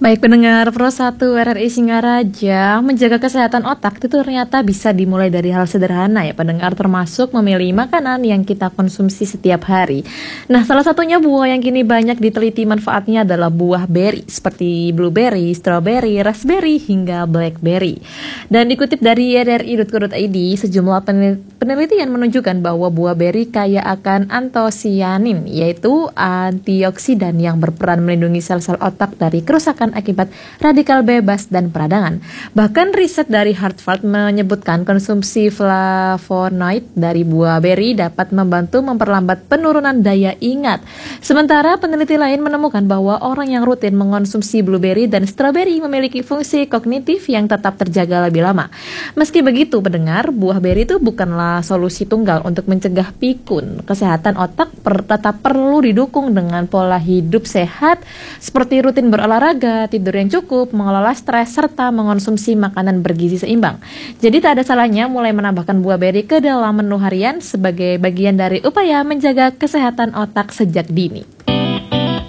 Baik pendengar Pro 1 RRI Singaraja, menjaga kesehatan otak itu ternyata bisa dimulai dari hal sederhana ya pendengar, termasuk memilih makanan yang kita konsumsi setiap hari. Nah, salah satunya buah yang kini banyak diteliti manfaatnya adalah buah beri seperti blueberry, strawberry, raspberry hingga blackberry. Dan dikutip dari rri.co.id, sejumlah penelitian menunjukkan bahwa buah beri kaya akan antosianin, yaitu antioksidan yang berperan melindungi sel-sel otak dari kerusakan akibat radikal bebas dan peradangan. Bahkan riset dari Harvard menyebutkan konsumsi flavonoid dari buah beri dapat membantu memperlambat penurunan daya ingat. Sementara peneliti lain menemukan bahwa orang yang rutin mengonsumsi blueberry dan strawberry memiliki fungsi kognitif yang tetap terjaga lebih lama. Meski begitu, pendengar, buah beri itu bukanlah solusi tunggal untuk mencegah pikun. Kesehatan otak tetap perlu didukung dengan pola hidup sehat seperti rutin berolahraga, tidur yang cukup, mengelola stres, serta mengonsumsi makanan bergizi seimbang. Jadi tak ada salahnya mulai menambahkan buah beri ke dalam menu harian sebagai bagian dari upaya menjaga kesehatan otak sejak dini.